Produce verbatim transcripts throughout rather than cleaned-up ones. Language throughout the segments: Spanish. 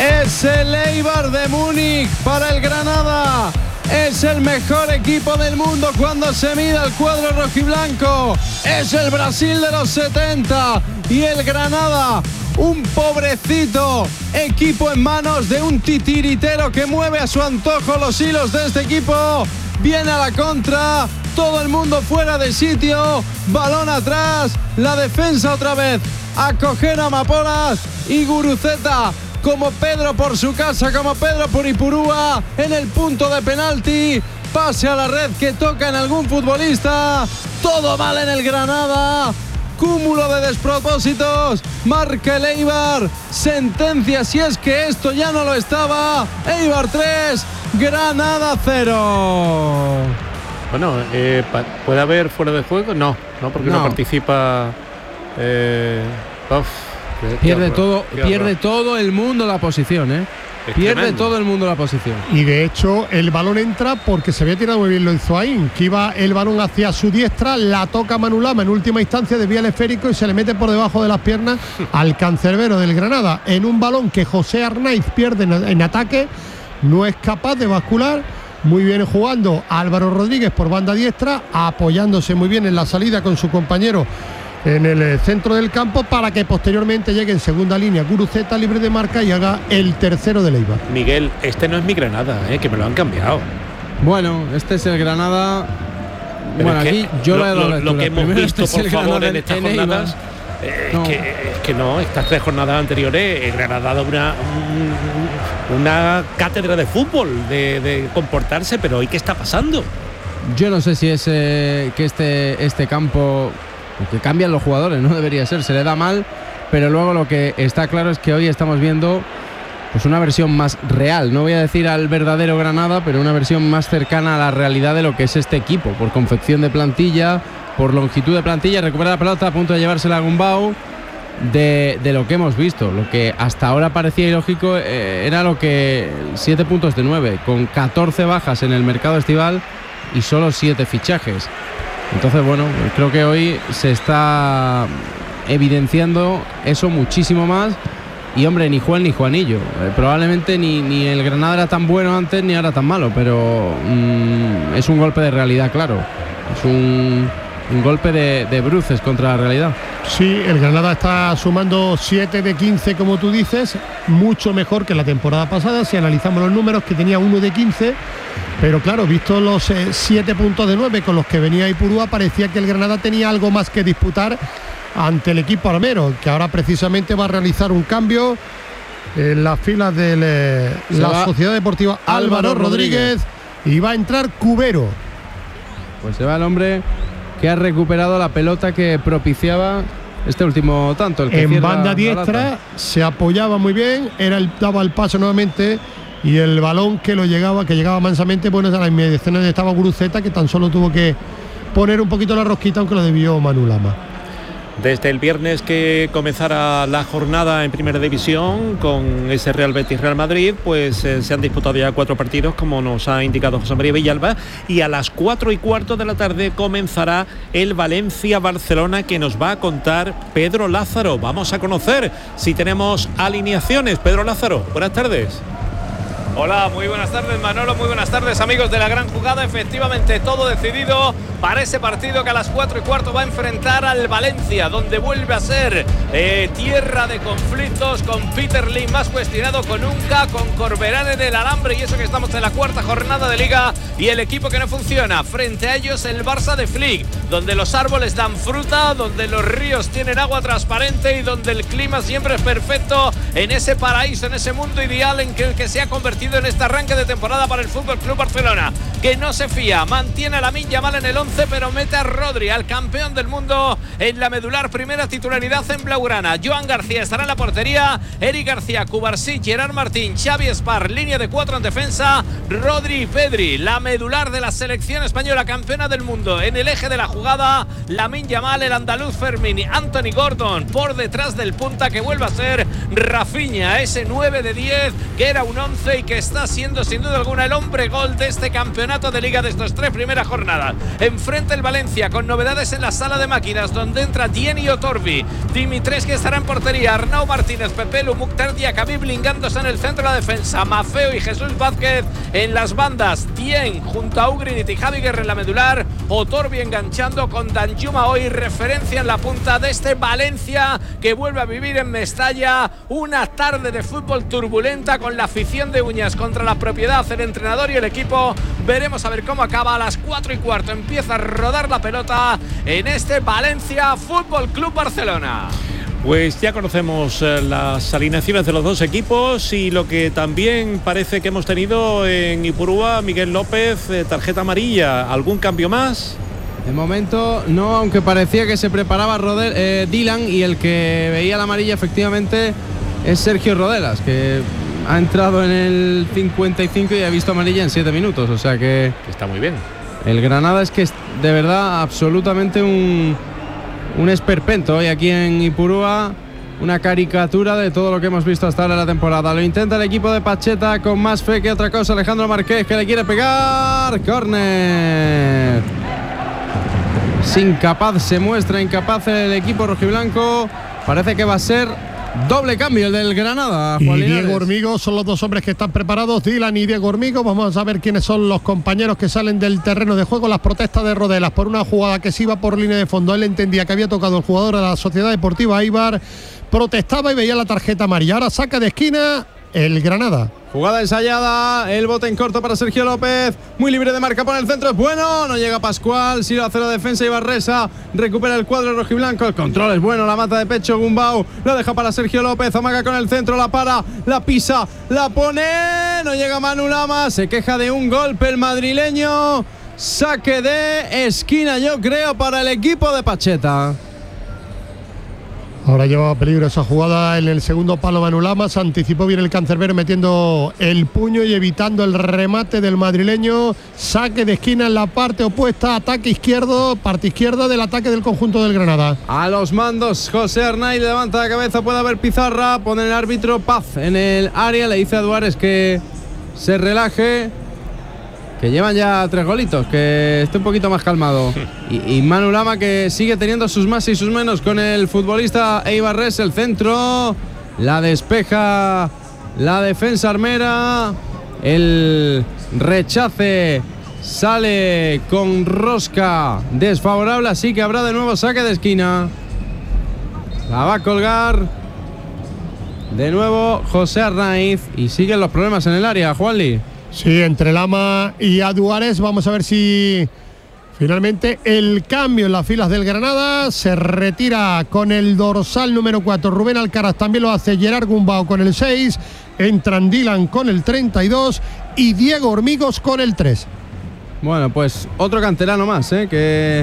Es el Eibar de Múnich para el Granada. Es el mejor equipo del mundo cuando se mide al cuadro rojiblanco. Es el Brasil de los setenta. Y el Granada, un pobrecito equipo en manos de un titiritero que mueve a su antojo los hilos de este equipo. Viene a la contra, todo el mundo fuera de sitio, balón atrás, la defensa otra vez a coger a Amapolas y Guruceta, como Pedro por su casa, como Pedro por Ipurúa, en el punto de penalti, pase a la red que toca en algún futbolista, todo mal en el Granada, cúmulo de despropósitos, marca el Eibar, sentencia si es que esto ya no lo estaba, Eibar tres, Granada cero. Bueno, eh, ¿puede haber fuera de juego? No, no, porque no, no participa. Eh, uf, qué, pierde qué todo, qué pierde todo el mundo la posición, ¿eh? Es pierde tremendo. todo el mundo la posición. Y de hecho el balón entra porque se había tirado muy bien Loizoaín, que iba el balón hacia su diestra, la toca Manu Lama en última instancia, desvía el esférico y se le mete por debajo de las piernas al cancerbero del Granada, en un balón que José Arnaiz pierde en, en ataque, no es capaz de bascular. Muy bien jugando Álvaro Rodríguez por banda diestra, apoyándose muy bien en la salida con su compañero en el centro del campo, para que posteriormente llegue en segunda línea Guruceta libre de marca y haga el tercero de Eibar. Miguel, este no es mi Granada, ¿eh? Que me lo han cambiado. Bueno, este es el Granada. Pero bueno, es aquí yo lo, lo, lo, lo que hemos Primero, visto, este por favor, en estas jornadas, eh, no. que, es que no, estas tres jornadas anteriores, el Granada ha dado una, un, una cátedra de fútbol, de, de comportarse, pero hoy ¿qué está pasando? Yo no sé si es eh, que este, este campo, que cambian los jugadores, no debería ser, se le da mal, pero luego lo que está claro es que hoy estamos viendo pues una versión más real, no voy a decir al verdadero Granada, pero una versión más cercana a la realidad de lo que es este equipo, por confección de plantilla, por longitud de plantilla, recupera la pelota a punto de llevársela a Gumbau, de, de lo que hemos visto, lo que hasta ahora parecía ilógico, eh, era lo que siete puntos de nueve, con catorce bajas en el mercado estival y solo siete fichajes. Entonces, bueno, creo que hoy se está evidenciando eso muchísimo más. Y, hombre, ni Juan ni Juanillo. Eh, probablemente ni, ni el Granada era tan bueno antes ni ahora tan malo, pero mmm, es un golpe de realidad, claro. Es un, un golpe de, de bruces contra la realidad. Sí, el Granada está sumando siete de quince, como tú dices, mucho mejor que la temporada pasada, si analizamos los números, que tenía uno de quince. Pero claro, visto los eh, siete puntos de nueve con los que venía Ipurúa, parecía que el Granada tenía algo más que disputar ante el equipo armero, que ahora precisamente va a realizar un cambio en las filas de eh, la Sociedad Deportiva Álvaro Rodríguez, y va a entrar Cubero. Pues se va el hombre que ha recuperado la pelota que propiciaba este último tanto. El que en banda la, diestra la se apoyaba muy bien, era el, daba el paso nuevamente, y el balón que lo llegaba, que llegaba mansamente, bueno, a las inmediaciones donde estaba Guruceta, que tan solo tuvo que poner un poquito la rosquita, aunque lo debió Manu Lama. Desde el viernes que comenzara la jornada en Primera División con ese Real Betis Real Madrid, pues eh, se han disputado ya cuatro partidos, como nos ha indicado José María Villalba, y a las cuatro y cuarto de la tarde comenzará el Valencia Barcelona, que nos va a contar Pedro Lázaro. Vamos a conocer si tenemos alineaciones. Pedro Lázaro, buenas tardes. Hola, muy buenas tardes Manolo, muy buenas tardes amigos de La Gran Jugada. Efectivamente, todo decidido para ese partido que a las cuatro y cuarto va a enfrentar al Valencia, donde vuelve a ser eh, tierra de conflictos, con Peter Lim más cuestionado con nunca, con Corberán en el alambre, y eso que estamos en la cuarta jornada de Liga, y el equipo que no funciona. Frente a ellos el Barça de Flick, donde los árboles dan fruta, donde los ríos tienen agua transparente y donde el clima siempre es perfecto, en ese paraíso, en ese mundo ideal en que el que se ha convertido en este arranque de temporada para el Fútbol Club Barcelona, que no se fía, mantiene a Lamine Yamal en el once, pero mete a Rodri, al campeón del mundo, en la medular primera titularidad en blaugrana. Joan García estará en la portería, Eric García, Cubarsí, Gerard Martín, Xavi Espar, línea de cuatro en defensa, Rodri y Pedri, la medular de la selección española campeona del mundo, en el eje de la jugada. jugada Lamine Yamal, el andaluz Fermín, Anthony Gordon por detrás del punta que vuelve a ser Rafinha, ese nueve de diez que era un once y que está siendo sin duda alguna el hombre gol de este campeonato de liga de estas tres primeras jornadas. Enfrente el Valencia con novedades en la sala de máquinas, donde entra Dieni Otorbi, Dimitrescu estará en portería, Arnau Martínez, Pepelu, Mukhtar Diakabi blindándose en el centro de la defensa, Maffeo y Jesús Vázquez en las bandas, Dien junto a Ugrinit y Javi Guerra en la medular, Otorbi enganchando con Danjuma, hoy referencia en la punta de este Valencia que vuelve a vivir en Mestalla una tarde de fútbol turbulenta con la afición de uñas contra la propiedad, el entrenador y el equipo. Veremos a ver cómo acaba. A las cuatro y cuarto empieza a rodar la pelota en este Valencia Fútbol Club Barcelona. Pues ya conocemos eh, las alineaciones de los dos equipos y lo que también parece que hemos tenido en Ipurúa, Miguel López, eh, tarjeta amarilla. ¿Algún cambio más? De momento no, aunque parecía que se preparaba Roder, eh, Dylan, y el que veía la amarilla efectivamente es Sergio Rodelas, que ha entrado en el cincuenta y cinco y ha visto amarilla en siete minutos, o sea que está muy bien. El Granada es que es de verdad absolutamente un, un esperpento hoy aquí en Ipurúa, una caricatura de todo lo que hemos visto hasta ahora en la temporada. Lo intenta el equipo de Pacheta con más fe que otra cosa, Alejandro Marqués, que le quiere pegar, córner. Es incapaz, se muestra incapaz el equipo rojiblanco, parece que va a ser doble cambio el del Granada. Juan y Linares. Diego Hormigo son los dos hombres que están preparados, Dylan y Diego Hormigo. Vamos a ver quiénes son los compañeros que salen del terreno de juego. Las protestas de Rodelas por una jugada que se iba por línea de fondo. Él entendía que había tocado el jugador de la Sociedad Deportiva Eibar, protestaba y veía la tarjeta amarilla. Ahora saca de esquina el Granada. Jugada ensayada, el bote en corto para Sergio López, muy libre de marca por el centro, es bueno, no llega Pascual, si lo hace la defensa y Barresa, recupera el cuadro rojiblanco, el control es bueno, la mata de pecho Gumbau, lo deja para Sergio López, amaga con el centro, la para, la pisa, la pone, no llega Manu Lama, se queja de un golpe el madrileño, saque de esquina yo creo para el equipo de Pacheta. Ahora llevaba peligro esa jugada en el segundo palo Manu Lama, se anticipó bien el cancerbero metiendo el puño y evitando el remate del madrileño. Saque de esquina en la parte opuesta, ataque izquierdo, parte izquierda del ataque del conjunto del Granada. A los mandos José Arnaiz levanta la cabeza, puede haber pizarra, pone el árbitro Paz en el área, le dice a Duárez que se relaje, que llevan ya tres golitos, que esté un poquito más calmado. Y, y Manu Lama que sigue teniendo sus más y sus menos con el futbolista Eibarres, el centro, la despeja la defensa armera, el rechace sale con rosca desfavorable, así que habrá de nuevo saque de esquina. La va a colgar de nuevo José Arnaiz y siguen los problemas en el área, Juanli. Sí, entre Lama y Aduares. Vamos a ver si finalmente el cambio en las filas del Granada. Se retira con el dorsal número cuatro Rubén Alcaraz, también lo hace Gerard Gumbau con el seis, entran Dylan con el treinta y dos y Diego Hormigos con el tres. Bueno, pues otro canterano más, ¿eh? que,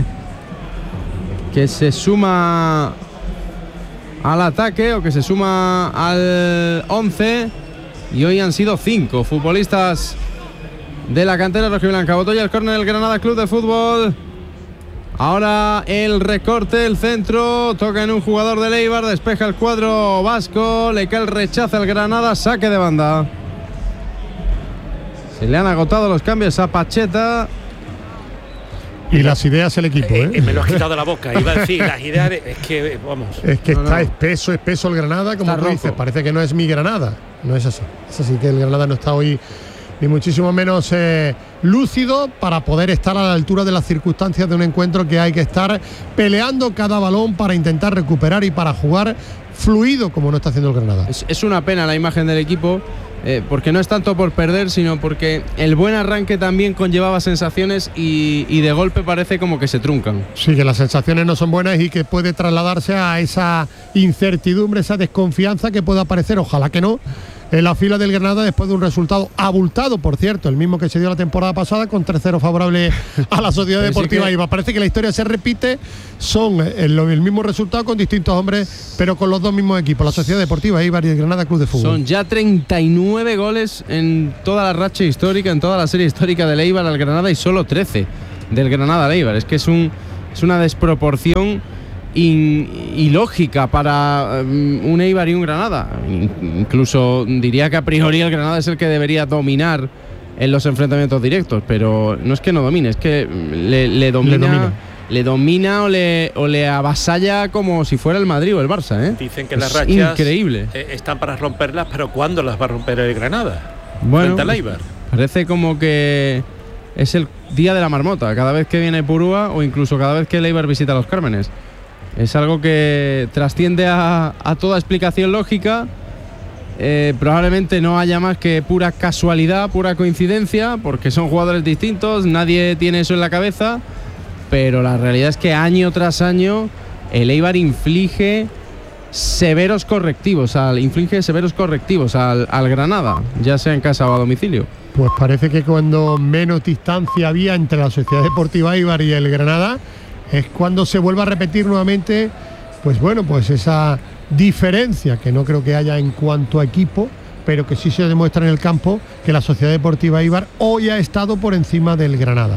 que se suma al ataque o que se suma al once. Y hoy han sido cinco futbolistas de la cantera rojiblanca. Botó ya el córner del Granada Club de Fútbol. Ahora el recorte, el centro, toca en un jugador del Eibar, despeja el cuadro vasco, le cae el rechazo al Granada, saque de banda. Se le han agotado los cambios a Pacheta. Y las ideas el equipo, ¿eh? Eh, me lo has quitado de la boca, iba a decir, las ideas, es que, vamos. Es que no, está no. espeso, espeso el Granada, como Está tú rojo. dices, parece que no es mi Granada. No es así. Es así que el Granada no está hoy ni muchísimo menos eh, lúcido para poder estar a la altura de las circunstancias de un encuentro que hay que estar peleando cada balón para intentar recuperar y para jugar fluido como no está haciendo el Granada. Es, es una pena la imagen del equipo, eh, porque no es tanto por perder, sino porque el buen arranque también conllevaba sensaciones y, y de golpe parece como que se truncan. Sí, que las sensaciones no son buenas y que puede trasladarse a esa incertidumbre, esa desconfianza que puede aparecer, ojalá que no, en la fila del Granada después de un resultado abultado, por cierto, el mismo que se dio la temporada pasada con tres cero favorable a la Sociedad Pero sí Deportiva que- Eibar. Parece que la historia se repite, son el, el mismo resultado con distintos hombres, pero con los dos mismos equipos, la Sociedad Deportiva Eibar y el Granada Club de Fútbol. Son ya treinta y nueve goles en toda la racha histórica, en toda la serie histórica del Eibar al Granada y solo trece del Granada al Eibar. Es que es un es una desproporción in, ilógica para um, un Eibar y un Granada. In, incluso diría que a priori el Granada es el que debería dominar en los enfrentamientos directos, pero no es que no domine, es que le, le domina... Le domina. Le domina o le, o le avasalla como si fuera el Madrid o el Barça, ¿eh? Dicen que es las rachas increíble. Eh, están para romperlas, pero ¿cuándo las va a romper el Granada? Bueno, frente al Eibar. Parece como que es el día de la marmota, cada vez que viene Purúa o incluso cada vez que el Eibar visita Los Cármenes. Es algo que trasciende a, a toda explicación lógica. Eh, probablemente no haya más que pura casualidad, pura coincidencia, porque son jugadores distintos, nadie tiene eso en la cabeza. Pero la realidad es que año tras año el Eibar inflige severos correctivos al, inflige severos correctivos al, al Granada, ya sea en casa o a domicilio. Pues parece que cuando menos distancia había entre la Sociedad Deportiva Eibar y el Granada es cuando se vuelve a repetir nuevamente, pues bueno, pues esa diferencia que no creo que haya en cuanto a equipo, pero que sí se demuestra en el campo, que la Sociedad Deportiva Eibar hoy ha estado por encima del Granada.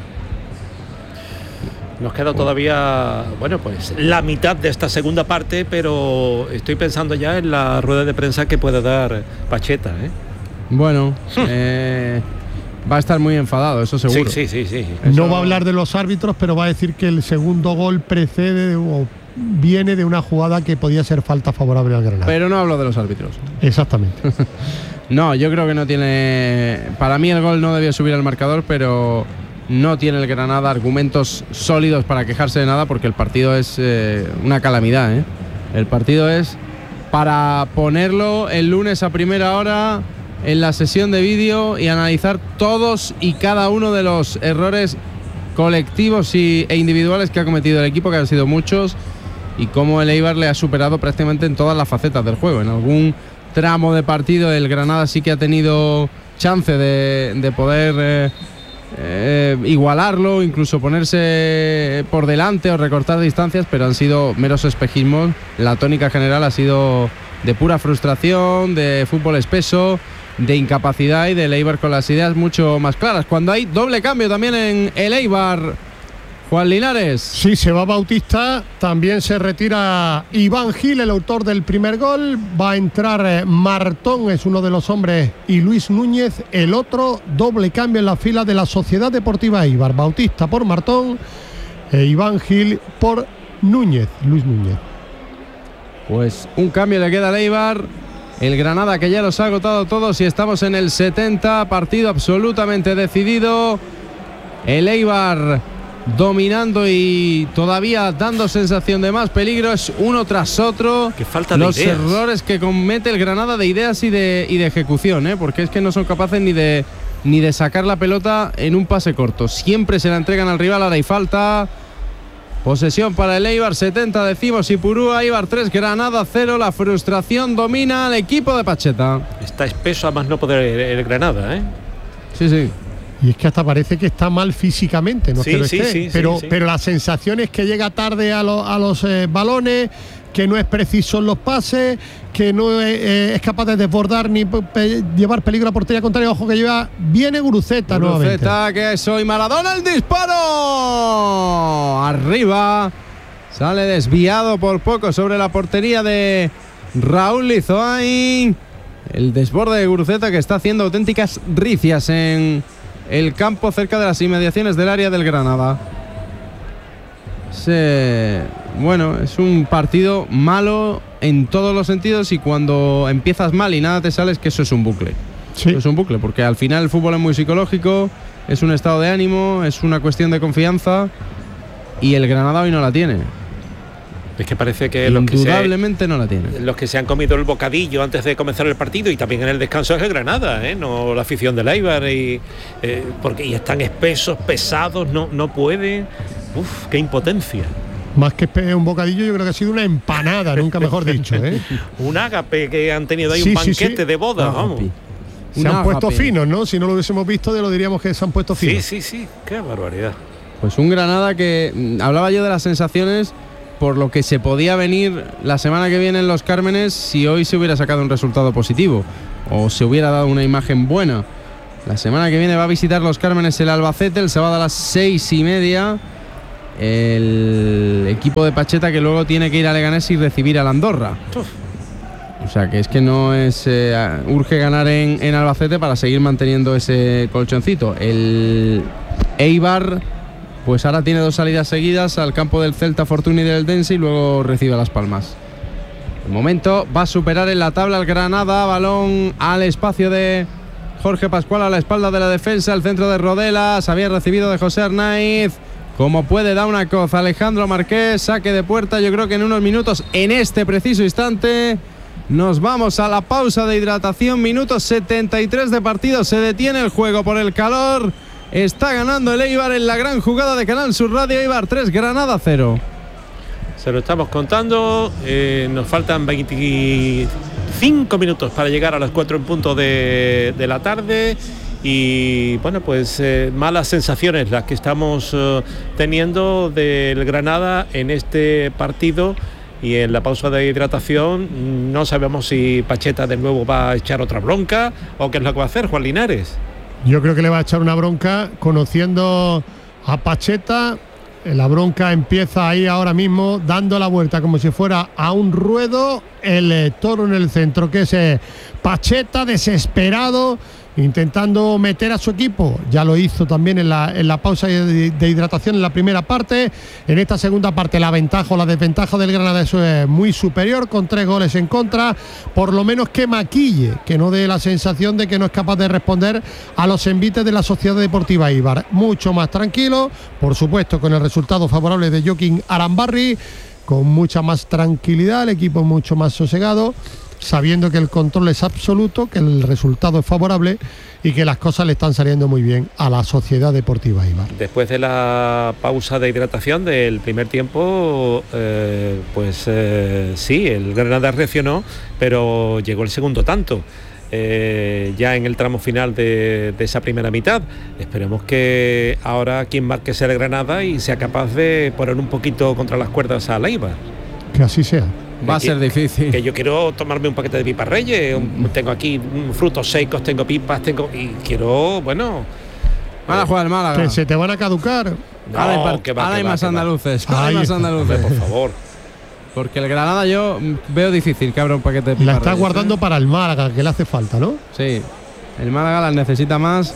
Nos queda todavía, bueno, pues la mitad de esta segunda parte, pero estoy pensando ya en la rueda de prensa que puede dar Pacheta, ¿eh? Bueno, eh, va a estar muy enfadado, eso seguro. Sí, sí, sí, sí. No Eso... va a hablar de los árbitros, pero va a decir que el segundo gol precede de, o viene de una jugada que podía ser falta favorable al Granada. Pero no hablo de los árbitros. Exactamente. No, yo creo que no tiene... Para mí el gol no debió subir al marcador, pero... no tiene el Granada argumentos sólidos para quejarse de nada, porque el partido es eh, una calamidad, ¿eh? El partido es para ponerlo el lunes a primera hora en la sesión de vídeo y analizar todos y cada uno de los errores colectivos y, e individuales que ha cometido el equipo, que han sido muchos, y cómo el Eibar le ha superado prácticamente en todas las facetas del juego. En algún tramo de partido el Granada sí que ha tenido chance de, de poder... Eh, Eh, igualarlo, incluso ponerse por delante o recortar distancias, pero han sido meros espejismos. La tónica general ha sido de pura frustración, de fútbol espeso, de incapacidad y del Eibar con las ideas mucho más claras. Cuando hay doble cambio también en el Eibar, Juan Linares. Sí, se va Bautista, también se retira Iván Gil, el autor del primer gol. Va a entrar Martón, es uno de los hombres, y Luis Núñez, el otro. Doble cambio en la fila de la Sociedad Deportiva Eibar. Bautista por Martón e Iván Gil por Núñez, Luis Núñez. Pues un cambio le queda al Eibar. El Granada, que ya los ha agotado todos, y estamos en el setenta, partido absolutamente decidido. El Eibar dominando y todavía dando sensación de más peligro, es uno tras otro. Que falta de los ideas. errores que comete el Granada de ideas y de, y de ejecución, ¿eh? Porque es que no son capaces ni de, ni de sacar la pelota en un pase corto. Siempre se la entregan al rival, ahora hay falta. Posesión para el Eibar, setenta decimos, y Purúa. Eibar tres, Granada cero. La frustración domina al equipo de Pacheta. Está espeso a más no poder el, el Granada, ¿eh? Sí, sí. Y es que hasta parece que está mal físicamente, no sí, es que lo sí, esté, sí, pero, sí, sí. pero la sensación es que llega tarde a, lo, a los eh, balones, que no es preciso en los pases, que no es, eh, es capaz de desbordar ni pe llevar peligro a portería contraria. Ojo que lleva, viene Guruceta nuevamente. Guruceta, que soy Maradona, el disparo. Arriba, sale desviado por poco sobre la portería de Raúl Lizoain. El desborde de Guruceta, que está haciendo auténticas ricias en el campo cerca de las inmediaciones del área del Granada. Se... Bueno, es un partido malo en todos los sentidos, y cuando empiezas mal y nada te sale, es que eso es un bucle. Sí. Eso es un bucle, porque al final el fútbol es muy psicológico, es un estado de ánimo, es una cuestión de confianza, y el Granada hoy no la tiene. Es que parece que los que, indudablemente se, no la tiene. los que se han comido el bocadillo antes de comenzar el partido y también en el descanso es el Granada, ¿eh? No la afición del Eibar, y, eh, porque y están espesos, pesados, no, no pueden. Uf, qué impotencia. Más que un bocadillo, yo creo que ha sido una empanada, nunca mejor dicho, ¿eh? Un ágape que han tenido ahí, sí, un banquete sí, sí. de boda, Agape. vamos. Se Un han puesto agape. finos, ¿no? Si no lo hubiésemos visto, lo diríamos que se han puesto finos. Sí, sí, sí, qué barbaridad. Pues un Granada que mm, hablaba yo de las sensaciones por lo que se podía venir la semana que viene en Los Cármenes si hoy se hubiera sacado un resultado positivo o se hubiera dado una imagen buena. La semana que viene va a visitar Los Cármenes el Albacete el sábado a las seis y media, el equipo de Pacheta, que luego tiene que ir a Leganés y recibir al Andorra. Uf. O sea que es que no es eh, urge ganar en, en Albacete para seguir manteniendo ese colchoncito. El Eibar pues ahora tiene dos salidas seguidas al campo del Celta Fortuna y del Dense y luego recibe a Las Palmas. De momento va a superar en la tabla el Granada, balón al espacio de Jorge Pascual a la espalda de la defensa, el centro de Rodelas, había recibido de José Arnaiz. Como puede, da una coza Alejandro Marqués, saque de puerta, yo creo que en unos minutos, en este preciso instante. Nos vamos a la pausa de hidratación, minuto setenta y tres de partido, se detiene el juego por el calor, está ganando el Eibar en la gran jugada de Canal Sur Radio. Eibar tres, Granada cero. Se lo estamos contando, eh, nos faltan veinticinco minutos para llegar a las cuatro en punto de, de la tarde y bueno, pues eh, malas sensaciones las que estamos eh, teniendo del Granada en este partido. Y en la pausa de hidratación no sabemos si Pacheta de nuevo va a echar otra bronca o qué es lo que va a hacer Juan Linares. Yo creo que le va a echar una bronca, conociendo a Pacheta. La bronca empieza ahí ahora mismo, dando la vuelta como si fuera a un ruedo, el eh, toro en el centro, que es eh, Pacheta, desesperado, intentando meter a su equipo. Ya lo hizo también en la, en la pausa de, de hidratación en la primera parte. En esta segunda parte la ventaja o la desventaja del Granada eso es muy superior, con tres goles en contra. Por lo menos que maquille, que no dé la sensación de que no es capaz de responder a los envites de la Sociedad Deportiva Eibar. Mucho más tranquilo, por supuesto con el resultado favorable de Joaquín Arambarri, con mucha más tranquilidad, el equipo mucho más sosegado, sabiendo que el control es absoluto, que el resultado es favorable y que las cosas le están saliendo muy bien a la Sociedad Deportiva Eibar. Después de la pausa de hidratación del primer tiempo, eh, pues eh, sí, el Granada reaccionó, pero llegó el segundo tanto. Eh, ya en el tramo final de, de esa primera mitad. Esperemos que ahora quien marque sea el Granada y sea capaz de poner un poquito contra las cuerdas a la Eibar. Que así sea. Va a ser difícil. Que yo quiero tomarme un paquete de pipas Reyes, un, tengo aquí frutos secos, tengo pipas, tengo y quiero, bueno. Van a jugar el Málaga. Que se te van a caducar. No, ahora hay, par- que va, ahora que hay va, más que andaluces. va. Ahora hay Ahí más está. andaluces. Por favor. Porque el Granada yo veo difícil que abra un paquete de pipas La está Reyes, guardando ¿eh? para el Málaga, que le hace falta, ¿no? Sí. El Málaga las necesita más.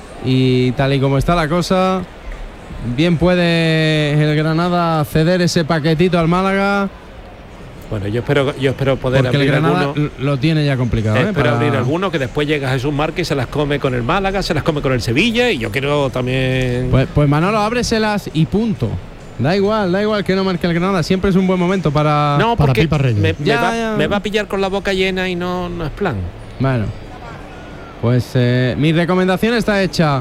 Y tal y como está la cosa, bien puede el Granada ceder ese paquetito al Málaga. Bueno, yo espero, yo espero poder porque abrir el Granada alguno. lo tiene ya complicado. Eh, ¿eh? espero Para... abrir alguno que después llega Jesús Márquez y se las come con el Málaga, se las come con el Sevilla y yo quiero también. Pues, pues Manolo, ábreselas y punto. Da igual, da igual que no marque el Granada. Siempre es un buen momento para. No, para porque Pipa Reyes. me, me Ya, va, ya. me va a pillar con la boca llena y no, no es plan. Bueno, pues eh, mi recomendación está hecha.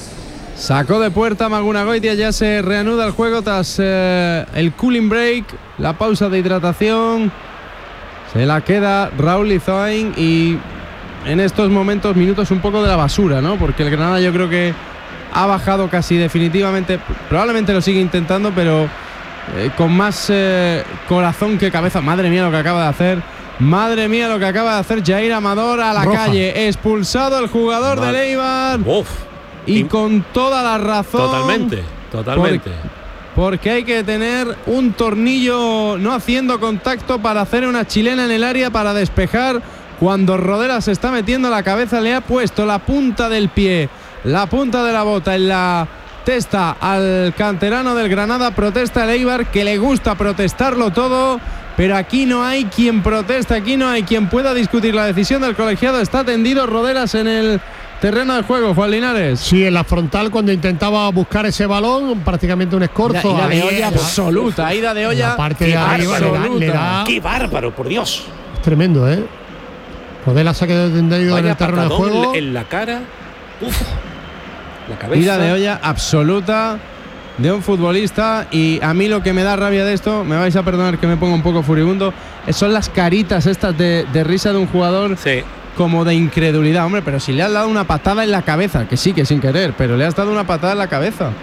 Sacó de puerta Maguna Goitia, ya se reanuda el juego tras eh, el cooling break, la pausa de hidratación. Se la queda Raúl Lizoain y en estos momentos minutos un poco de la basura, ¿no? Porque el Granada yo creo que ha bajado casi definitivamente, probablemente lo sigue intentando, pero eh, con más eh, corazón que cabeza. Madre mía lo que acaba de hacer. Madre mía lo que acaba de hacer Jair Amador a la Roja. calle. Expulsado el jugador Mal. del Eibar. Uf, Y im- con toda la razón. totalmente, totalmente. Porque hay que tener un tornillo no haciendo contacto para hacer una chilena en el área para despejar. Cuando Rodela se está metiendo la cabeza, le ha puesto la punta del pie, la punta de la bota en la testa al canterano del Granada. Protesta el Eibar, que le gusta protestarlo todo, pero aquí no hay quien proteste, aquí no hay quien pueda discutir la decisión del colegiado. Está tendido Rodelas en el terreno de juego, Juan Linares. Sí, en la frontal, cuando intentaba buscar ese balón, prácticamente un escorzo. Ida de Ahí, olla la- absoluta, ida de olla. la parte Qué de arriba le da, bárbaro. le da- ¡Qué bárbaro, por Dios! es tremendo, ¿eh? Rodela se ha quedado tendido en Vaya el terreno de patadón juego. en la cara. Uf, la cabeza. Ida de olla absoluta de un futbolista. Y a mí lo que me da rabia de esto, me vais a perdonar que me ponga un poco furibundo, son las caritas estas de, de risa de un jugador, Sí. como de incredulidad. Hombre, pero si le has dado una patada en la cabeza, que sí, que sin querer, pero le has dado una patada en la cabeza.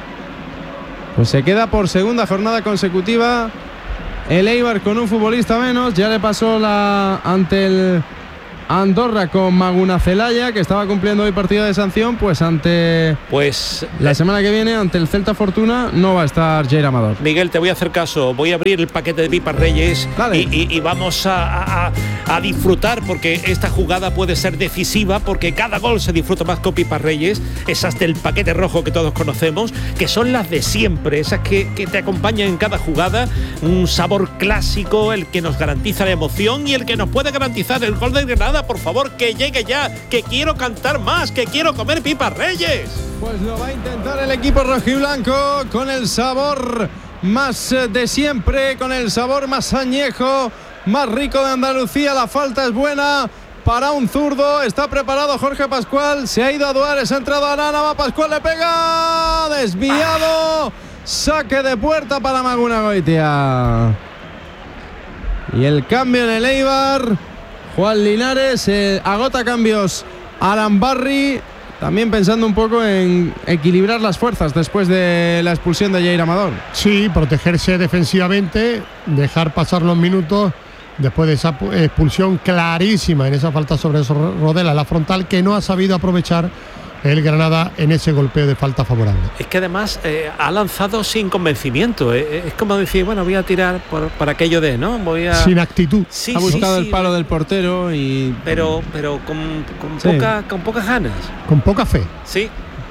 Pues se queda por segunda jornada consecutiva el Eibar con un futbolista menos. Ya le pasó la ante el Andorra con Maguna Celaya, que estaba cumpliendo hoy partido de sanción, pues ante pues la semana que viene ante el Celta Fortuna no va a estar Jair Amador. Miguel, te voy a hacer caso, voy a abrir el paquete de Pipas Reyes y, y, y vamos a, a, a disfrutar, porque esta jugada puede ser decisiva, porque cada gol se disfruta más con Pipas Reyes, esas del paquete rojo que todos conocemos, que son las de siempre, esas que, que te acompañan en cada jugada, un sabor clásico, el que nos garantiza la emoción y el que nos puede garantizar el gol de Granada. Por favor, que llegue ya, que quiero cantar más, que quiero comer Pipas Reyes. Pues lo va a intentar el equipo rojiblanco con el sabor más de siempre, con el sabor más añejo, más rico de Andalucía. La falta es buena para un zurdo, está preparado Jorge Pascual, se ha ido a Duares, ha entrado Arana, va Pascual, le pega, desviado, saque de puerta para Maguna Goitia. Y el cambio en el Eibar, Juan Linares, eh, agota cambios Arambarri, también pensando un poco en equilibrar las fuerzas después de la expulsión de Jair Amador. Sí, protegerse defensivamente, dejar pasar los minutos después de esa expulsión clarísima en esa falta sobre Rodela, la frontal, que no ha sabido aprovechar el Granada en ese golpeo de falta favorable. Es que además eh, ha lanzado sin convencimiento, eh, es como decir, bueno, voy a tirar por, por aquello de, ¿no? Voy a... Sin actitud. Sí, ha buscado sí, el sí, palo del portero y... Pero, pero con, con, sí. poca, con pocas ganas. Con poca fe. Sí.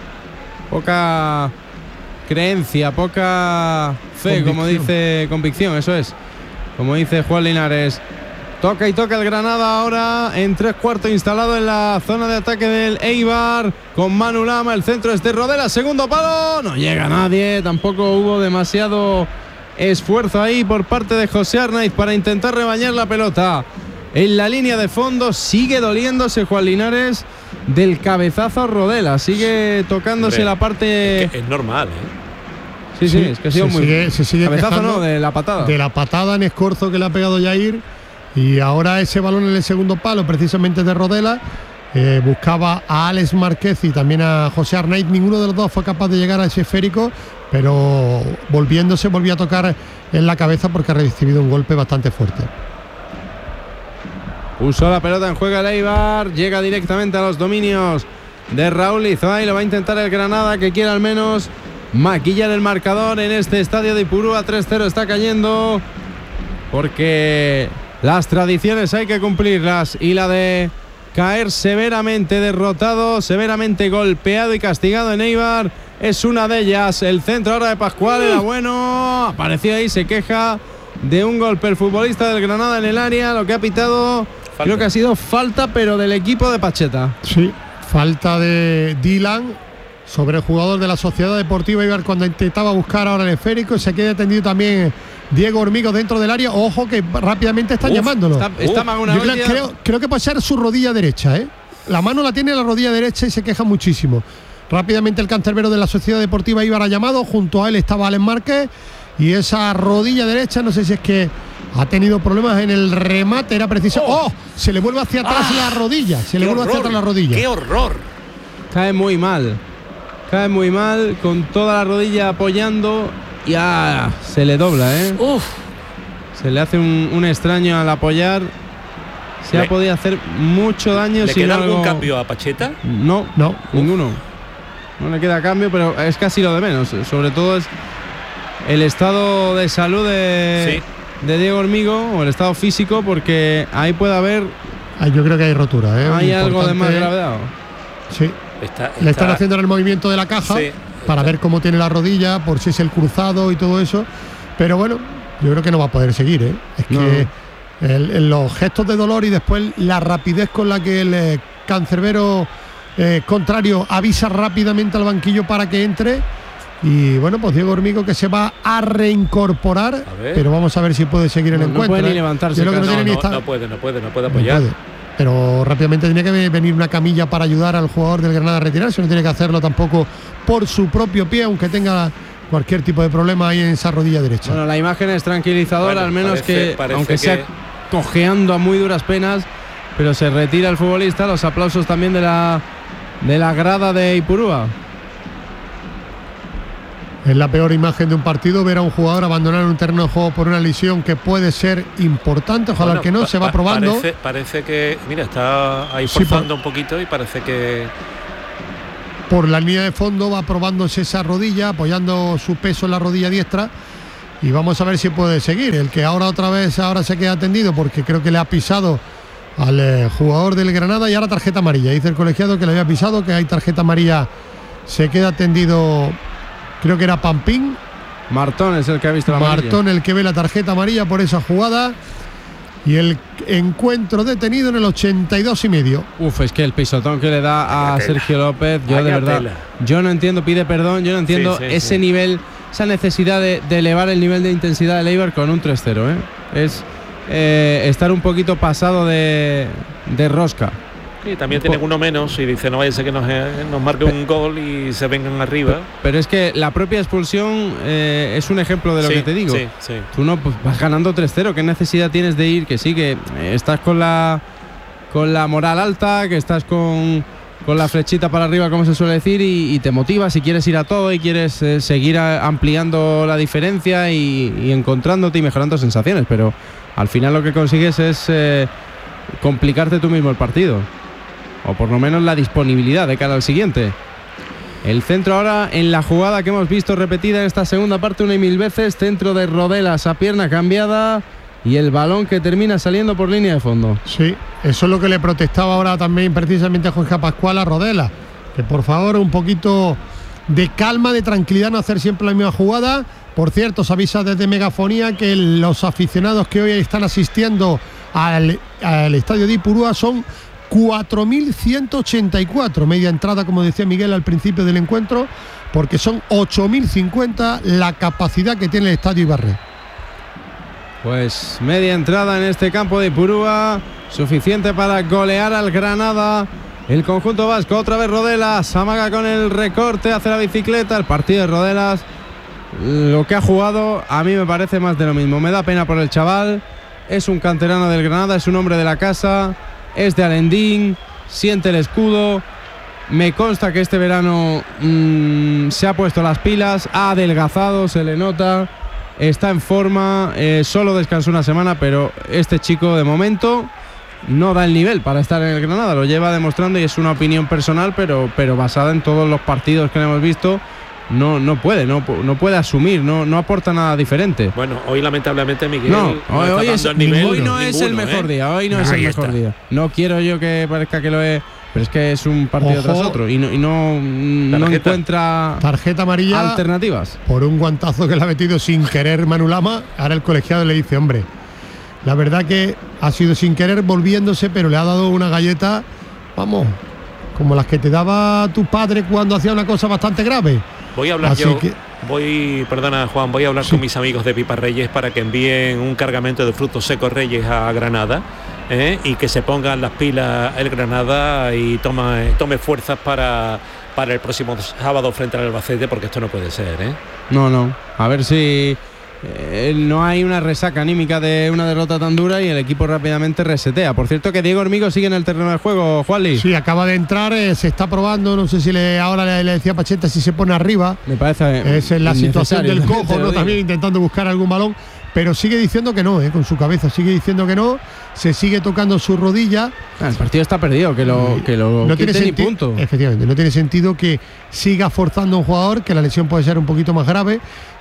Poca creencia, poca fe, Convicción. como dice, convicción, eso es. Como dice Juan Linares. Toca y toca el Granada ahora en tres cuartos, instalado en la zona de ataque del Eibar con Manu Lama. El centro es de Rodela, segundo palo, no llega nadie, tampoco hubo demasiado esfuerzo ahí por parte de José Arnaiz para intentar rebañar la pelota en la línea de fondo. Sigue doliéndose Juan Linares del cabezazo a Rodela, sigue tocándose Hombre, la parte... Es, que es normal, ¿eh? Sí, sí, Sí, es que ha sido se muy... sigue- se sigue cabezazo quejando no, de la patada. De la patada en escorzo que le ha pegado Jair. Y ahora ese balón en el segundo palo, precisamente de Rodela, eh, buscaba a Alex Márquez y también a José Arnaiz. Ninguno de los dos fue capaz de llegar a ese esférico, pero volviéndose volvió a tocar en la cabeza porque ha recibido un golpe bastante fuerte. Puso la pelota en juego el Eibar, llega directamente a los dominios de Raúl Izoay. Lo va a intentar el Granada, que quiere al menos maquillar el marcador en este estadio de Ipurúa. tres cero está cayendo, porque las tradiciones hay que cumplirlas, y la de caer severamente derrotado, severamente golpeado y castigado en Eibar es una de ellas. El centro ahora de Pascual era bueno, apareció ahí, se queja de un golpe el futbolista del Granada en el área. Lo que ha pitado, falta. Creo que ha sido falta, pero del equipo de Pacheta. Sí, falta de Dylan sobre el jugador de la Sociedad Deportiva Eibar cuando intentaba buscar ahora el esférico. Se queda tendido también Diego Hormigo dentro del área. Ojo que rápidamente están Uf, llamándolo. Está, está Uf, Maguna yo creo, Goitia. creo, creo que puede ser su rodilla derecha, ¿eh? La mano la tiene en la rodilla derecha y se queja muchísimo. Rápidamente el cancerbero de la Sociedad Deportiva Eibar ha llamado. Junto a él estaba Alex Márquez. Y esa rodilla derecha, no sé si es que ha tenido problemas en el remate, era preciso. ¡Oh! Se le vuelve hacia atrás Ah, la rodilla. Se le ¡Qué vuelve hacia horror! atrás la rodilla. ¡Qué horror! Cae muy mal. Cae muy mal, con toda la rodilla apoyando. Y ah, se le dobla, ¿eh? Uf. Se le hace un, un extraño al apoyar. Se Le- ha podido hacer mucho daño. ¿Le si queda no algún algo- cambio a Pacheta? No, No. ninguno. No le queda cambio, pero es casi lo de menos. Sobre todo es el estado de salud de, de Diego Hormigo, o el estado físico, porque ahí puede haber Ah, yo creo que hay rotura, ¿eh? hay algo de más Importante. gravedad. Sí. Está, Le están está- haciendo el movimiento de la caja Sí, para está- ver cómo tiene la rodilla, por si es el cruzado y todo eso. Pero bueno, yo creo que no va a poder seguir, ¿eh? Es No. que el- el- los gestos de dolor y después la rapidez con la que el eh, cancerbero eh, contrario avisa rápidamente al banquillo para que entre. Y bueno, pues Diego Hormigo que se va a reincorporar, A ver. pero vamos a ver si puede seguir el No, no encuentro. puede ni ¿eh? levantarse Yo creo que no casi. tiene No, ni no, esta- no puede, no puede, no puede no apoyar. puede. Pero rápidamente tiene que venir una camilla para ayudar al jugador del Granada a retirarse. No tiene que hacerlo tampoco por su propio pie, aunque tenga cualquier tipo de problema ahí en esa rodilla derecha. Bueno, la imagen es tranquilizadora, Bueno, al menos parece- que, parece aunque que- sea cojeando a muy duras penas, pero se retira el futbolista. Los aplausos también de la, de la grada de Ipurúa. Es la peor imagen de un partido, ver a un jugador abandonar un terreno de juego por una lesión que puede ser importante. Ojalá bueno, que no, pa se va probando. Parece, parece que, mira, está ahí forzando sí, por, un poquito y parece que... Por la línea de fondo va probándose esa rodilla, apoyando su peso en la rodilla diestra. Y vamos a ver si puede seguir. El que ahora otra vez ahora se queda tendido porque creo que le ha pisado al eh, jugador del Granada y ahora tarjeta amarilla. Dice el colegiado que le había pisado, que hay tarjeta amarilla. Se queda tendido... Creo que era Pampín. Martón es el que ha visto la amarilla. Martón el que ve la tarjeta amarilla por esa jugada. Y el encuentro detenido en el ochenta y dos y medio. Uf, es que el pisotón que le da a Sergio López, yo de verdad, tela. yo no entiendo, pide perdón, yo no entiendo sí, sí, ese sí. nivel, esa necesidad de, de elevar el nivel de intensidad del Eibar con un tres cero, ¿eh? Es eh, estar un poquito pasado de, de rosca. Y también tienen uno menos y dice no vaya a ser que nos, nos marque un gol y se vengan arriba. Pero es que la propia expulsión eh, es un ejemplo de lo sí, que te digo. Sí, sí. Tú no pues, vas ganando tres cero, ¿qué necesidad tienes de ir? Que sí, que eh, estás con la con la moral alta, que estás con, con la flechita para arriba, como se suele decir, y, y te motivas y quieres ir a todo y quieres eh, seguir a, ampliando la diferencia y, y encontrándote y mejorando sensaciones. Pero al final lo que consigues es eh, complicarte tú mismo el partido. O por lo menos la disponibilidad de cara al siguiente. El centro ahora en la jugada que hemos visto repetida en esta segunda parte una y mil veces. Centro de Rodelas a pierna cambiada. Y el balón que termina saliendo por línea de fondo. Sí, eso es lo que le protestaba ahora también precisamente a Jorge Pascual a Rodelas. Que por favor un poquito de calma, de tranquilidad, no hacer siempre la misma jugada. Por cierto, se avisa desde Megafonía que los aficionados que hoy están asistiendo al, al estadio de Ipurúa son cuatro mil ciento ochenta y cuatro, media entrada, como decía Miguel al principio del encuentro, porque son ocho mil cincuenta la capacidad que tiene el estadio Ibarre. Pues media entrada en este campo de Ipurúa, suficiente para golear al Granada. El conjunto vasco, otra vez Rodelas, amaga con el recorte, hace la bicicleta. El partido de Rodelas, lo que ha jugado, a mí me parece más de lo mismo. Me da pena por el chaval, es un canterano del Granada, es un hombre de la casa. Es de Alendín, siente el escudo. Me consta que este verano mmm, se ha puesto las pilas, ha adelgazado, se le nota, está en forma, eh, solo descansó una semana, pero este chico de momento no da el nivel para estar en el Granada, lo lleva demostrando y es una opinión personal, pero, pero basada en todos los partidos que le hemos visto. No, no puede, no, no puede asumir, no, no aporta nada diferente. Bueno, hoy lamentablemente Miguel no, no hoy, hoy, es, el nivel, hoy no ninguno, es el mejor ¿eh? día, hoy no Ahí es el mejor está. día. No quiero yo que parezca que lo es, pero es que es un partido Ojo, tras otro y no, y no, no encuentra tarjeta amarilla alternativas. Por un guantazo que le ha metido sin querer Manu Lama. Ahora el colegiado le dice, hombre, la verdad que ha sido sin querer volviéndose, pero le ha dado una galleta, vamos, como las que te daba tu padre cuando hacía una cosa bastante grave. Voy a hablar Así yo, que... voy, perdona Juan, voy a hablar sí. con mis amigos de Pipa Reyes para que envíen un cargamento de frutos secos Reyes a Granada ¿eh? y que se pongan las pilas el Granada y toma, tome fuerzas para, para el próximo sábado frente al Albacete, porque esto no puede ser. ¿eh? No, no, a ver si eh, no hay una resaca anímica de una derrota tan dura y el equipo rápidamente resetea. Por cierto que Diego Hormigo sigue en el terreno de juego, Juanli. Sí, acaba de entrar, eh, se está probando, no sé si le ahora le, le decía Pacheta si se pone arriba. Me parece es en la situación del cojo, ¿no? También intentando buscar algún balón, pero sigue diciendo que no, eh, con su cabeza sigue diciendo que no, se sigue tocando su rodilla. Ah, el partido está perdido, que lo que lo no tiene ni sentido, punto. Efectivamente, no tiene sentido que siga forzando a un jugador, que la lesión puede ser un poquito más grave,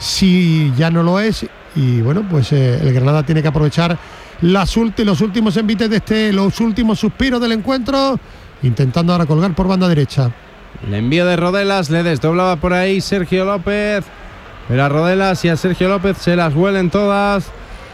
si ya no lo es. Y bueno, pues eh, el Granada tiene que aprovechar las ulti, los últimos envites de este, los últimos suspiros del encuentro, intentando ahora colgar por banda derecha. El envío de Rodelas, le desdoblaba por ahí Sergio López, pero a Rodelas y a Sergio López se las huelen todas.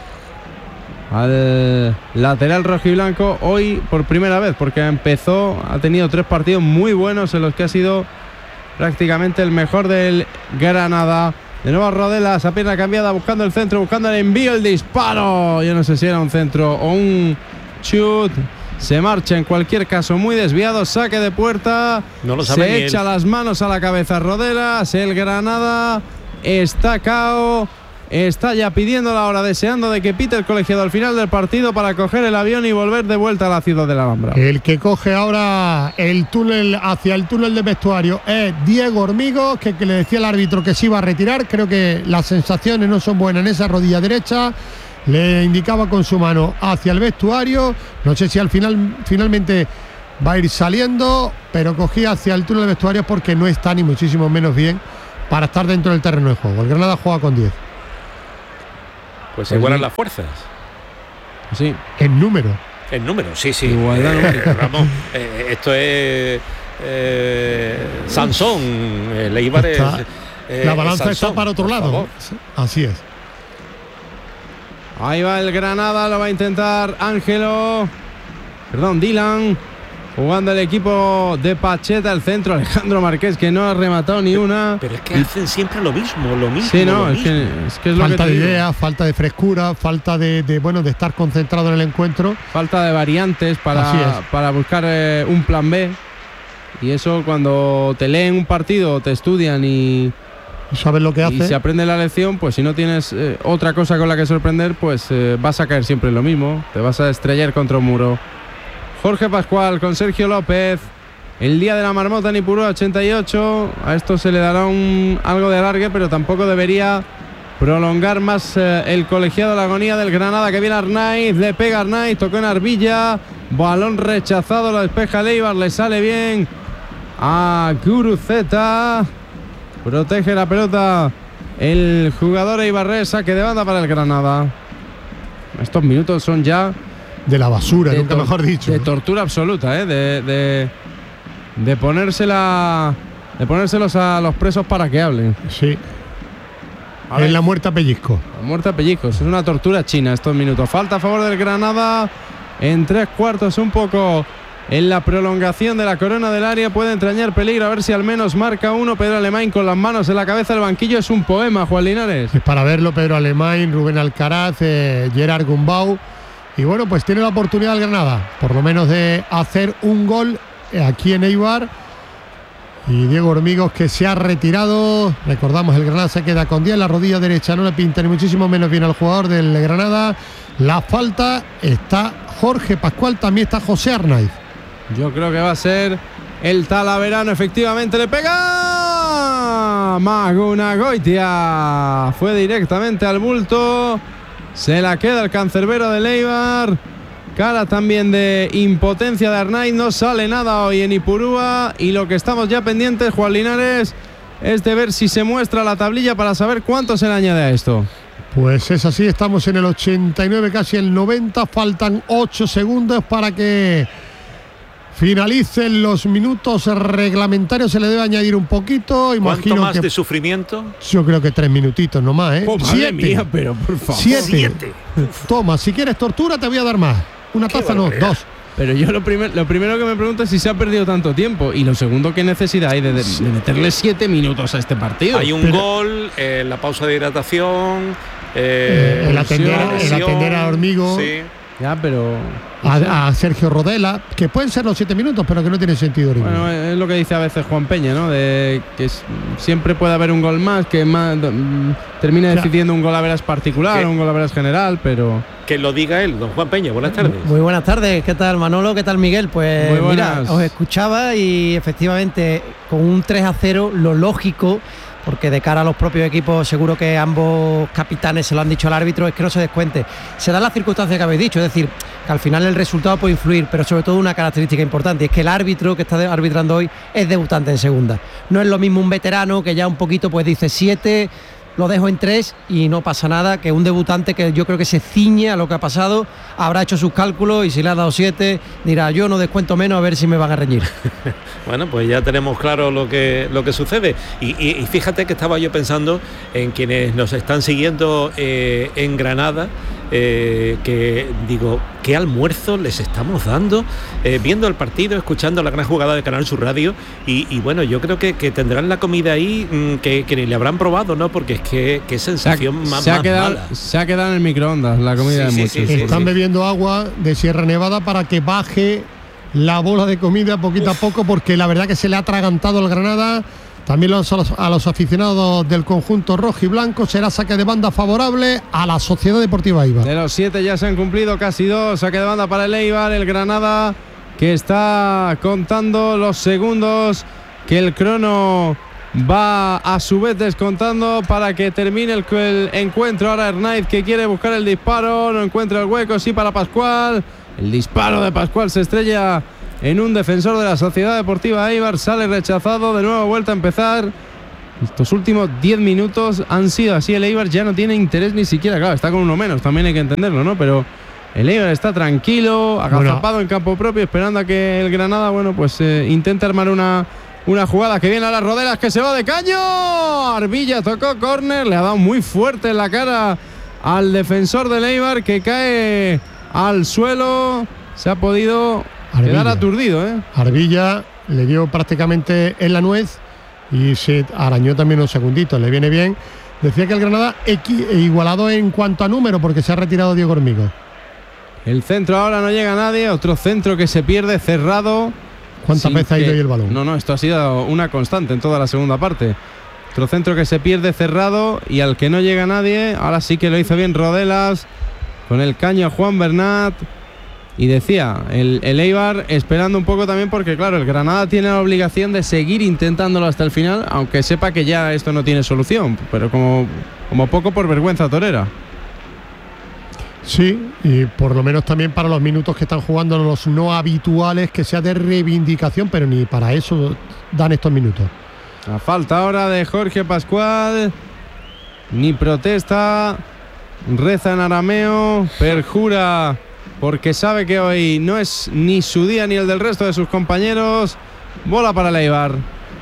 Al lateral rojiblanco hoy por primera vez, porque empezó, ha tenido tres partidos muy buenos en los que ha sido prácticamente el mejor del Granada. De nuevo Rodelas a pierna cambiada, buscando el centro, buscando el envío, el disparo. Yo no sé si era un centro o un chut. Se marcha en cualquier caso muy desviado, saque de puerta. No lo sabe. Se echa las manos a la cabeza Rodelas. El Granada está cao. está ya pidiendo la hora, deseando de que pite el colegiado al final del partido para coger el avión y volver de vuelta a la ciudad de la Alhambra. El que coge ahora el túnel hacia el túnel de vestuario es Diego Hormigos, que, que le decía al árbitro que se iba a retirar. Creo que las sensaciones no son buenas en esa rodilla derecha. Le indicaba con su mano hacia el vestuario. No sé si al final finalmente va a ir saliendo, pero cogía hacia el túnel de vestuarios porque no está ni muchísimo menos bien para estar dentro del terreno de juego. El Granada juega con diez. Pues se igualan las fuerzas. Sí. En número. En número, sí, sí. Igualdad eh, Ramón, eh, esto es eh, Sansón. El Eibar es, eh, la balanza Sansón, está para otro lado. favor. Así es. Ahí va el Granada, lo va a intentar Ángelo. Perdón, Dylan. Jugando el equipo de Pacheta, el centro, Alejandro Marqués, que no ha rematado ni una. Pero es que hacen siempre lo mismo, lo mismo. Sí, no, lo es, mismo. que, es que es lo Falta que de te idea, digo. falta de frescura, falta de, de bueno de estar concentrado en el encuentro. Falta de variantes Así para, es. para buscar eh, un plan B. Y eso cuando te leen un partido, te estudian y, ¿Sabes lo que y hace? se aprende la lección, pues si no tienes eh, otra cosa con la que sorprender, pues eh, vas a caer siempre en lo mismo. Te vas a estrellar contra un muro. Jorge Pascual con Sergio López. El día de la marmota en Ipurúa, ochenta y ocho. A esto se le dará un, algo de alargue, pero tampoco debería prolongar más eh, el colegiado. La agonía del Granada, que viene Arnaiz. Le pega Arnaiz, tocó en Arbilla. Balón rechazado, lo despeja Leibar. Le sale bien a Guruceta. Protege la pelota el jugador eibarresa, que de banda para el Granada. Estos minutos son ya De la basura, de nunca tor- mejor dicho. de tortura absoluta, ¿eh? de, de, de ponérsela de ponérselos a los presos para que hablen. Sí. A ver. En la muerte a pellizco. La muerte a pellizcos, es una tortura china estos minutos. Falta a favor del Granada en tres cuartos, un poco en la prolongación de la corona del área. Puede entrañar peligro, a ver si al menos marca uno. Pedro Alemán con las manos en la cabeza del banquillo. Es un poema, Juan Linares. Es para verlo Pedro Alemán, Rubén Alcaraz, eh, Gerard Gumbau. Y bueno, pues tiene la oportunidad el Granada, por lo menos de hacer un gol aquí en Eibar. Y Diego Hormigos, que se ha retirado. Recordamos, el Granada se queda con diez. La rodilla derecha no le pinta ni muchísimo menos bien al jugador del Granada. La falta está Jorge Pascual, también está José Arnaiz. Yo creo que va a ser el Talaverano. Efectivamente le pega Maguna Goitia. Fue directamente al bulto. Se la queda el cancerbero de Eibar. Cara también de impotencia de Arnaiz. No sale nada hoy en Ipurúa. Y lo que estamos ya pendientes, Juan Linares, es de ver si se muestra la tablilla para saber cuánto se le añade a esto. Pues es así, estamos en el ochenta y nueve, casi el noventa. Faltan ocho segundos para que finalicen los minutos reglamentarios. Se le debe añadir un poquito. ¿Cuánto Imagino más que de sufrimiento? yo creo que tres minutitos nomás, ¿eh? Oh, madre Siete. mía, pero por favor. Siete. Siete. Toma, si quieres tortura te voy a dar más. Una Qué taza no, barbaridad. dos. Pero yo lo, primer, lo primero que me pregunto es si se ha perdido tanto tiempo. Y lo segundo, ¿qué necesidad hay de, de, de meterle siete minutos a este partido? Hay un Pero- gol, eh, la pausa de hidratación, Eh, eh, el, atender, la el lesión, atender a Hormigo, sí. Ya, pero... a, a Sergio Rodela, que pueden ser los siete minutos, pero que no tiene sentido. Hormigo. Bueno, es lo que dice a veces Juan Peña, ¿no? De que es- siempre puede haber un gol más, que más, mm, termina Ya. decidiendo un gol a veras particular, ¿Qué? un gol a veras general, pero... Que lo diga él, don Juan Peña. Buenas tardes. Muy buenas tardes, ¿qué tal Manolo? ¿Qué tal Miguel? Pues Muy mira, buenas. os escuchaba y efectivamente con un tres a cero lo lógico, porque de cara a los propios equipos seguro que ambos capitanes se lo han dicho al árbitro, es que no se descuente. Se dan las circunstancias que habéis dicho, es decir, que al final el resultado puede influir, pero sobre todo una característica importante, y es que el árbitro que está arbitrando hoy es debutante en segunda. No es lo mismo un veterano que ya un poquito pues dice siete, lo dejo en tres y no pasa nada, que un debutante que yo creo que se ciñe a lo que ha pasado, habrá hecho sus cálculos y si le ha dado siete, dirá yo no descuento menos a ver si me van a reñir. Bueno, pues ya tenemos claro lo que, lo que sucede. Y, y- y fíjate que estaba yo pensando en quienes nos están siguiendo eh, en Granada, eh, que digo, ¿qué almuerzo les estamos dando? Eh, viendo el partido, escuchando la gran jugada de Canal Sur Radio. Y, y bueno, yo creo que, que tendrán la comida ahí mm, que, que ni le habrán probado, ¿no? Porque es que qué Se ha, sensación más, se ha más quedado, mala. se ha quedado en el microondas la comida Sí, de sí, muchos. sí, sí, Están sí. bebiendo agua de Sierra Nevada para que baje la bola de comida poquito a poco, porque la verdad que se le ha atragantado al Granada. también los, a los aficionados del conjunto rojo y blanco. Será saque de banda favorable a la Sociedad Deportiva Eibar. De los siete ya se han cumplido casi dos. Saque de banda para el Eibar, el Granada, que está contando los segundos, que el crono va a su vez descontando para que termine el, el encuentro. Ahora Hernáiz, que quiere buscar el disparo, no encuentra el hueco, sí para Pascual. El disparo de Pascual se estrella en un defensor de la Sociedad Deportiva Eibar, sale rechazado, de nuevo vuelta a empezar. Estos últimos diez minutos han sido así. El Eibar ya no tiene interés ni siquiera, claro, está con uno menos, también hay que entenderlo, ¿no? Pero el Eibar está tranquilo, agazapado bueno. en campo propio, esperando a que el Granada, bueno, pues eh, intente armar una, una jugada que viene a las Rodelas, que se va de caño. Arbilla tocó córner, le ha dado muy fuerte en la cara al defensor del Eibar, que cae al suelo. Se ha podido Arbilla. quedar aturdido, ¿eh? Arbilla le dio prácticamente en la nuez y se arañó también un segundito, le viene bien. Decía que el Granada igualado en cuanto a número, porque se ha retirado Diego Hormigo. El centro ahora no llega a nadie, otro centro que se pierde cerrado. ¿Cuántas veces ha ido ahí el balón? No, no, esto ha sido una constante en toda la segunda parte. Otro centro que se pierde cerrado y al que no llega nadie. Ahora sí que lo hizo bien Rodelas con el caño a Juan Bernat. Y decía, el, el Eibar esperando un poco también, porque claro, el Granada tiene la obligación de seguir intentándolo hasta el final, aunque sepa que ya esto no tiene solución, pero como, como poco por vergüenza torera. Sí, y por lo menos también para los minutos que están jugando los no habituales, que sea de reivindicación, pero ni para eso dan estos minutos. A falta ahora de Jorge Pascual, ni protesta, reza en arameo, perjura, porque sabe que hoy no es ni su día ni el del resto de sus compañeros. Bola para el Eibar.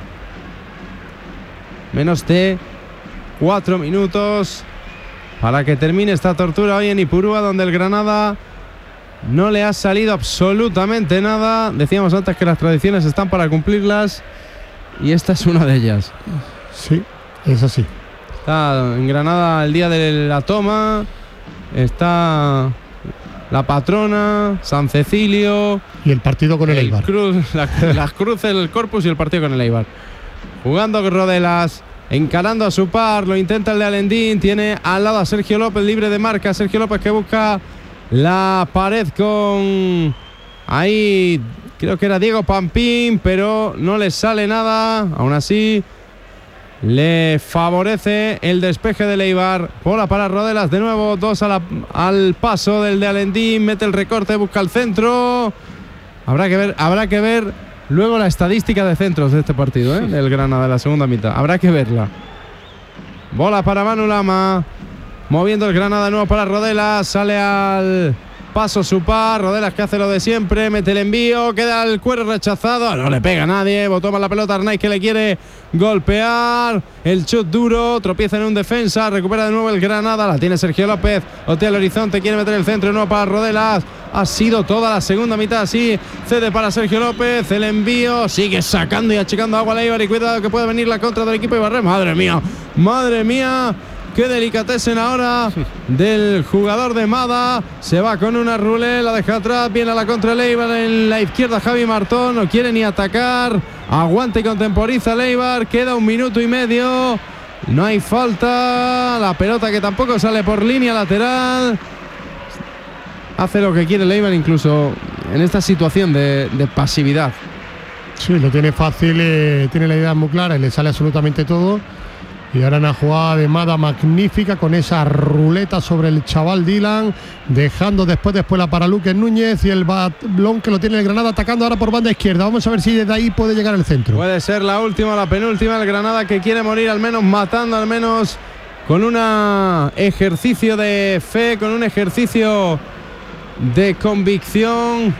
Menos de cuatro minutos para que termine esta tortura hoy en Ipurúa, donde el Granada no le ha salido absolutamente nada. Decíamos antes que las tradiciones están para cumplirlas y esta es una de ellas. Sí, es así. Está en Granada el día de la toma, está la patrona, San Cecilio y el partido con el, el Eibar. Cruz, la, las cruces, el Corpus y el partido con el Eibar. Jugando con Rodelas, encarando a su par, lo intenta el de Alendín, tiene al lado a Sergio López libre de marca. Sergio López que busca la pared con ahí, creo que era Diego Pampín, pero no le sale nada. Aún así le favorece el despeje del Eibar. Bola para Rodelas, de nuevo dos a la, al paso del de Alendín, mete el recorte, busca el centro. Habrá que ver, habrá que ver luego la estadística de centros de este partido, ¿eh? Del Granada de la segunda mitad. Habrá que verla. Bola para Manu Lama, moviendo el Granada de nuevo para Rodelas, sale al paso su par, Rodelas que hace lo de siempre, mete el envío, queda el cuero rechazado, no le pega a nadie, botó más la pelota Arnaiz, que le quiere golpear, el chut duro, tropieza en un defensa, recupera de nuevo el Granada, la tiene Sergio López, otea el horizonte, quiere meter el centro de nuevo para Rodelas. Ha sido toda la segunda mitad así, cede para Sergio López, el envío, sigue sacando y achicando agua al Eibar, y cuidado que puede venir la contra del equipo Ibarre. Madre mía, madre mía, qué delicatessen ahora del jugador de Mada. Se va con una rulé, la deja atrás, viene a la contra el Eibar en la izquierda. Javi Martón no quiere ni atacar, aguanta y contemporiza el Eibar. Queda un minuto y medio, no hay falta, la pelota que tampoco sale por línea lateral. Hace lo que quiere el Eibar, incluso en esta situación de, de pasividad. Sí, lo tiene fácil, eh, tiene la idea muy clara y le sale absolutamente todo. Y ahora una jugada de Mada magnífica con esa ruleta sobre el chaval Dylan, dejando después después la para Luque Núñez y el balón que lo tiene el Granada atacando ahora por banda izquierda. Vamos a ver si desde ahí puede llegar el centro. Puede ser la última, la penúltima. El Granada que quiere morir al menos matando, al menos con un ejercicio de fe, con un ejercicio de convicción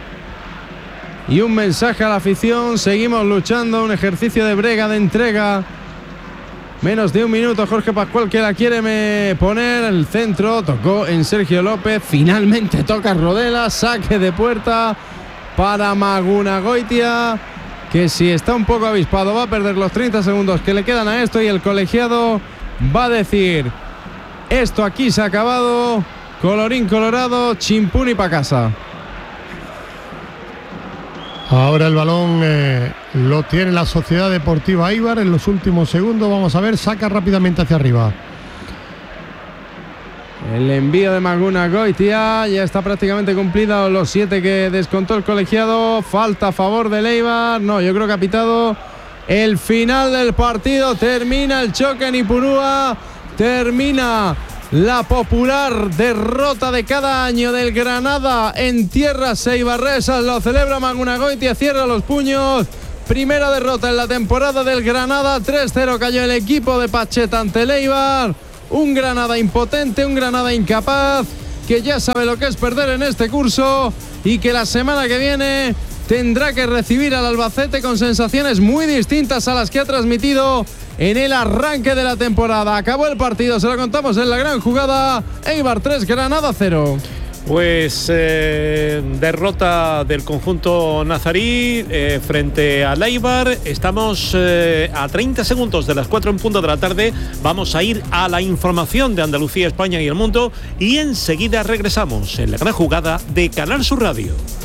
y un mensaje a la afición. Seguimos luchando, un ejercicio de brega, de entrega. Menos de un minuto, Jorge Pascual que la quiere me poner. El centro tocó en Sergio López, finalmente toca Rodelas, saque de puerta para Magunagoitia, que si está un poco avispado va a perder los treinta segundos que le quedan a esto, y el colegiado va a decir: esto aquí se ha acabado, colorín colorado, chimpún y pa' casa. Ahora el balón eh, lo tiene la Sociedad Deportiva Eibar en los últimos segundos. Vamos a ver, saca rápidamente hacia arriba. El envío de Maguna Goitia, ya está prácticamente cumplido los siete que descontó el colegiado. Falta a favor del Eibar. No, yo creo que ha pitado el final del partido. Termina el choque en Ipurúa. Termina la popular derrota de cada año del Granada en tierras eibarresas. Lo celebra Maguna Goitia, cierra los puños. Primera derrota en la temporada del Granada. tres cero cayó el equipo de Pacheta ante el Eibar. Un Granada impotente, un Granada incapaz, que ya sabe lo que es perder en este curso y que la semana que viene tendrá que recibir al Albacete con sensaciones muy distintas a las que ha transmitido en el arranque de la temporada. Acabó el partido, se lo contamos en la gran jugada. Eibar tres, Granada cero. Pues eh, derrota del conjunto nazarí eh, frente al Eibar. Estamos eh, a treinta segundos de las cuatro en punto de la tarde. Vamos a ir a la información de Andalucía, España y el mundo y enseguida regresamos en la gran jugada de Canal Sur Radio.